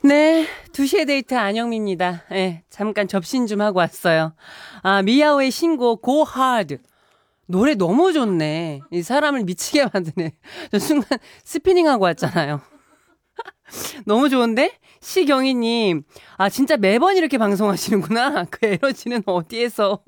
네, 2시에 데이트 안영미입니다. 예, 잠깐 접신 좀 하고 왔어요. 아, 미야오의 신곡 Go Hard. 노래 너무 좋네. 이 사람을 미치게 만드네. 저 순간 스피닝하고 왔잖아요. 너무 좋은데? 시경희님, 아, 진짜 매번 이렇게 방송하시는구나. 그 에너지는 어디에서.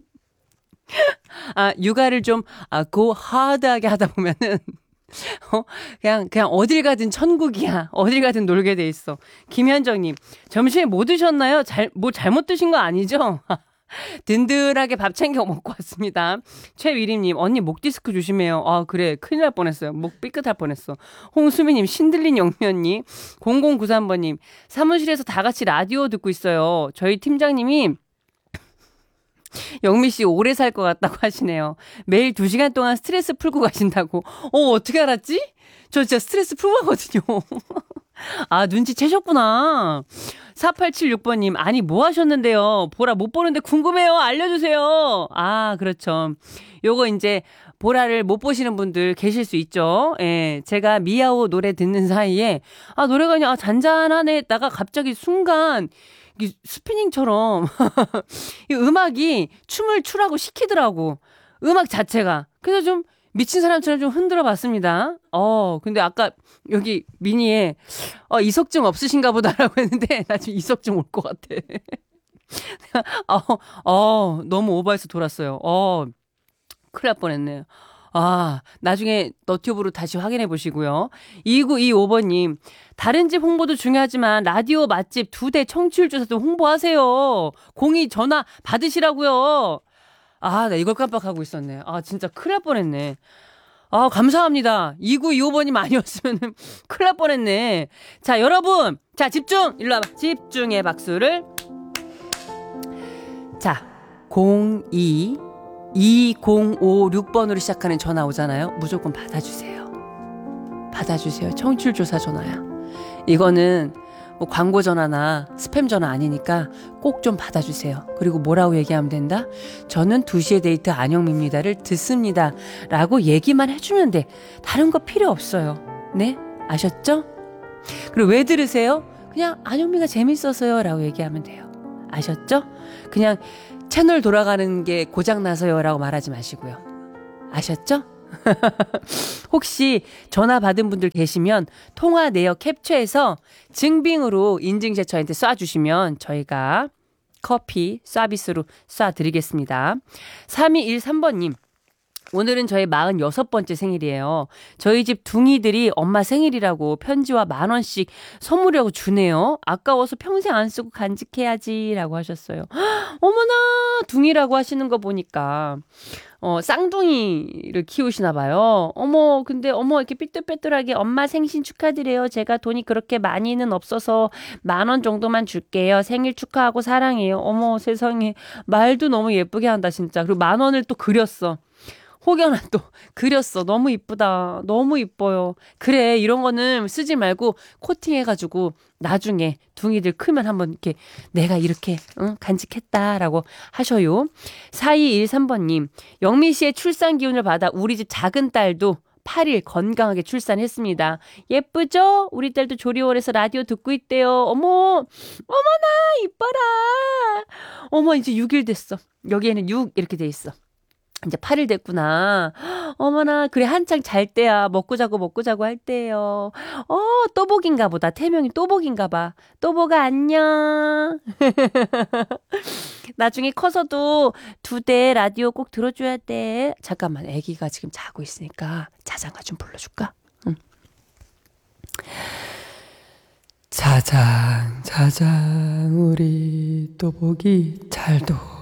아, 육아를 좀, go hard하게 하다 보면은, 그냥 어딜 가든 천국이야. 어딜 가든 놀게 돼 있어. 김현정님, 점심에 뭐 드셨나요? 뭐 잘못 드신 거 아니죠? 든든하게 밥 챙겨 먹고 왔습니다. 최위림님, 언니 목 디스크 조심해요. 아, 그래. 큰일 날 뻔했어요. 목 삐끗할 뻔했어. 홍수미님, 신들린 영면님, 0093번님, 사무실에서 다 같이 라디오 듣고 있어요. 저희 팀장님이 영미 씨 오래 살 것 같다고 하시네요. 매일 2시간 동안 스트레스 풀고 가신다고. 어떻게 알았지? 저 진짜 스트레스 풀고 가거든요. 아, 눈치채셨구나. 4876번님, 아니, 뭐 하셨는데요? 보라 못 보는데 궁금해요. 알려주세요. 아, 그렇죠. 요거 이제, 보라를 못 보시는 분들 계실 수 있죠. 예, 제가 미야오 노래 듣는 사이에, 아, 노래가 그냥, 잔잔하네 했다가 갑자기 순간, 이 스피닝처럼, 이 음악이 춤을 추라고 시키더라고. 음악 자체가. 그래서 좀, 미친 사람처럼 좀 흔들어 봤습니다. 근데 아까 여기 미니에, 이석증 없으신가 보다라고 했는데, 나 지금 이석증 올 것 같아. 너무 오버해서 돌았어요. 큰일 날 뻔했네요. 아, 나중에 너튜브로 다시 확인해 보시고요. 2925번님, 다른 집 홍보도 중요하지만 라디오 맛집 2대 청취율 조사도 홍보하세요. 02 전화 받으시라고요. 아, 나 이걸 깜빡하고 있었네. 아, 진짜 큰일 날 뻔했네. 아, 감사합니다. 2925번님 아니었으면 큰일 날 뻔했네. 자, 여러분. 자, 집중! 일로 와봐. 집중의 박수를. 자, 02 2056번으로 시작하는 전화 오잖아요. 무조건 받아주세요. 받아주세요. 청취율 조사 전화야. 이거는 뭐 광고 전화나 스팸 전화 아니니까 꼭 좀 받아주세요. 그리고 뭐라고 얘기하면 된다? 저는 2시에 데이트 안영미입니다를 듣습니다. 라고 얘기만 해주면 돼. 다른 거 필요 없어요. 네? 아셨죠? 그리고 왜 들으세요? 그냥 안영미가 재밌어서요. 라고 얘기하면 돼요. 아셨죠? 그냥 채널 돌아가는 게 고장나서요. 라고 말하지 마시고요. 아셨죠? 혹시 전화 받은 분들 계시면 통화 내역 캡처해서 증빙으로 인증샷 저희한테 쏴주시면 저희가 커피 서비스로 쏴드리겠습니다. 3213번님. 오늘은 저의 46번째 생일이에요. 저희 집 둥이들이 엄마 생일이라고 편지와 10,000원씩 선물이라고 주네요. 아까워서 평생 안 쓰고 간직해야지 라고 하셨어요. 어머나, 둥이라고 하시는 거 보니까 쌍둥이를 키우시나 봐요. 근데 이렇게 삐뚤빼뚤하게 엄마 생신 축하드려요. 제가 돈이 그렇게 많이는 없어서 10,000원 정도만 줄게요. 생일 축하하고 사랑해요. 어머, 세상에. 말도 너무 예쁘게 한다, 진짜. 그리고 10,000원을 또 그렸어. 혹여나 또 그렸어. 너무 이쁘다. 너무 이뻐요. 그래, 이런 거는 쓰지 말고 코팅해가지고 나중에 둥이들 크면 한번 이렇게 내가 이렇게 간직했다라고 하셔요. 4213번님, 영미 씨의 출산 기운을 받아 우리 집 작은 딸도 8일 건강하게 출산했습니다. 예쁘죠? 우리 딸도 조리원에서 라디오 듣고 있대요. 어머나, 이뻐라. 어머, 이제 6일 됐어. 여기에는 6 이렇게 돼 있어. 이제 8일 됐구나. 어머나, 그래, 한창 잘 때야. 먹고 자고 할 때예요. 또복인가 보다. 태명이 또복인가 봐. 또복아, 안녕. 나중에 커서도 2대 라디오 꼭 들어줘야 돼. 잠깐만, 아기가 지금 자고 있으니까 자장가 좀 불러줄까? 응. 자장, 우리 또복이 잘도